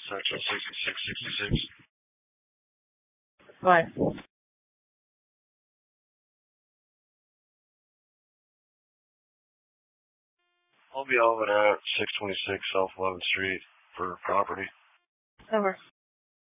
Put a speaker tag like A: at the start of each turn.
A: Section 6666.
B: Fine.
A: I'll be over at 626 South 11th Street for property.
B: Over.